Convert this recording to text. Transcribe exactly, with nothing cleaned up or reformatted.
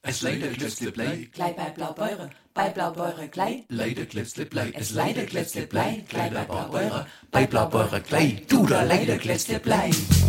Es leider klitzliblei, Klei bei Blaubeurer, bei Blaubeurer Klei. leider klitzliblei, Es leider klitzliblei, Klei bei Blaubeurer, bei Blaubeurer Klei, du da leider klitzliblei.